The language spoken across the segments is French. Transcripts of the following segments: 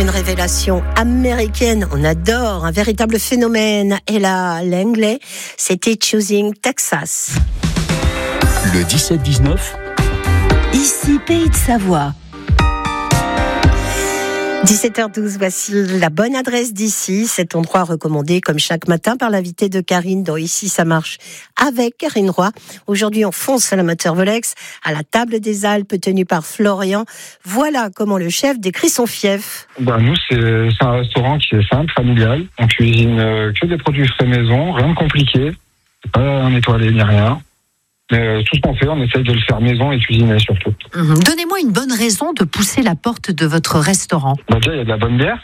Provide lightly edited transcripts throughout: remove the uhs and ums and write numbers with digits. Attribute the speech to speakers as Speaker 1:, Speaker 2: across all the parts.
Speaker 1: Une révélation américaine, on adore, un véritable phénomène. Et là, l'anglais, c'était Choosing Texas.
Speaker 2: Le 17-19,
Speaker 3: Ici, Pays de Savoie.
Speaker 1: 17h12, voici la bonne adresse d'ici, cet endroit recommandé comme chaque matin par l'invité de Karine dans Ici ça marche avec Karine Roy. Aujourd'hui on fonce à l'amateur Volex, à la table des Alpes tenue par Florian. Voilà comment le chef décrit son fief.
Speaker 4: Nous c'est un restaurant qui est simple, familial. On cuisine que des produits frais maison, rien de compliqué. C'est pas un étoilé ni rien. Mais tout ce qu'on fait, on essaye de le faire maison et cuisiner surtout.
Speaker 3: Donnez-moi une bonne raison de pousser la porte de votre restaurant.
Speaker 4: Déjà, il y a de la bonne bière.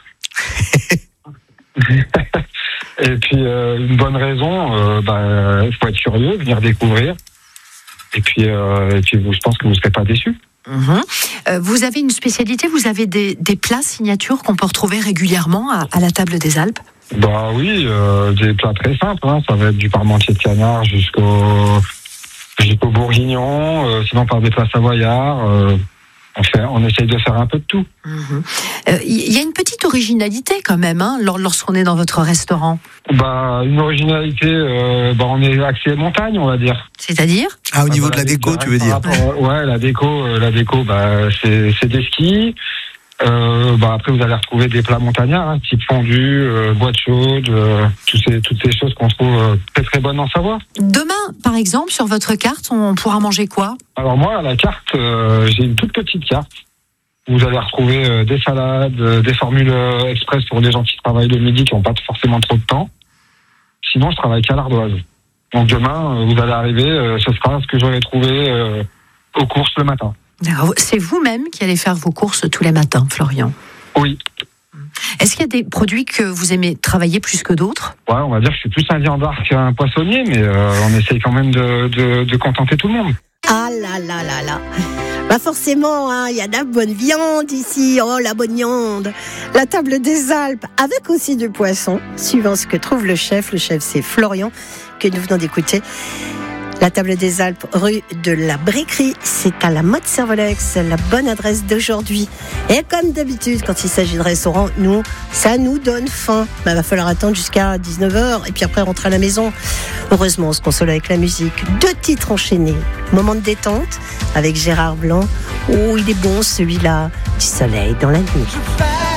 Speaker 4: Et puis, une bonne raison, il faut être curieux, venir découvrir. Et puis je pense que vous ne serez pas déçus.
Speaker 3: Vous avez une spécialité, vous avez des plats signatures qu'on peut retrouver régulièrement à la table des Alpes?
Speaker 4: Oui, des plats très simples. Ça va être du parmentier de canard jusqu'au bourguignon, sinon par des plats savoyards. On essaye de faire un peu de tout.
Speaker 3: Il y a une petite originalité quand même lorsqu'on est dans votre restaurant.
Speaker 4: Une originalité, on est axé montagne, on va dire.
Speaker 3: C'est-à-dire ?
Speaker 5: Au niveau de la déco, tu veux dire ?
Speaker 4: Ouais, la déco, c'est des skis. Après, vous allez retrouver des plats montagnards, type fondue, boîte chaude, toutes ces choses qu'on trouve très très bonnes en Savoie.
Speaker 3: Demain, par exemple, sur votre carte, on pourra manger quoi ?
Speaker 4: Alors moi, à la carte, j'ai une toute petite carte. Vous allez retrouver des salades, des formules express pour les gens qui travaillent le midi, qui n'ont pas forcément trop de temps. Sinon, je travaille qu'à l'ardoise. Donc demain, vous allez arriver, ce sera ce que j'aurai trouvé aux courses le matin.
Speaker 3: C'est vous-même qui allez faire vos courses tous les matins, Florian ?
Speaker 4: Oui.
Speaker 3: Est-ce qu'il y a des produits que vous aimez travailler plus que d'autres ?
Speaker 4: Ouais, on va dire que je suis plus un viandard qu'un poissonnier, mais on essaye quand même de contenter tout le monde.
Speaker 1: Ah là là là là. Forcément, il y a de la bonne viande ici. Oh, la bonne viande. La table des Alpes, avec aussi du poisson, suivant ce que trouve le chef. Le chef, c'est Florian, que nous venons d'écouter. La table des Alpes, rue de la Briquerie, c'est à la mode Servolex, la bonne adresse d'aujourd'hui. Et comme d'habitude, quand il s'agit de restaurant, ça nous donne faim. Va falloir attendre jusqu'à 19h et puis après rentrer à la maison. Heureusement, on se console avec la musique. 2 titres enchaînés. Moment de détente avec Gérard Blanc. Oh, il est bon celui-là. Du soleil dans la nuit.